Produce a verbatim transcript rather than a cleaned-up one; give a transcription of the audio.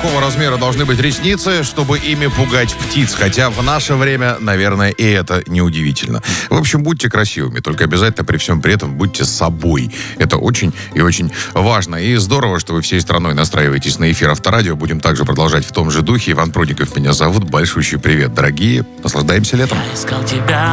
какого размера должны быть ресницы, чтобы ими пугать птиц. Хотя в наше время, наверное, и это неудивительно. В общем, будьте красивыми, только обязательно при всем при этом будьте собой. Это очень и очень важно. И здорово, что вы всей страной настраиваетесь на эфир Авторадио. Будем также продолжать в том же духе. Иван Прудников меня зовут. Большущий привет, дорогие. Наслаждаемся летом. Я искал тебя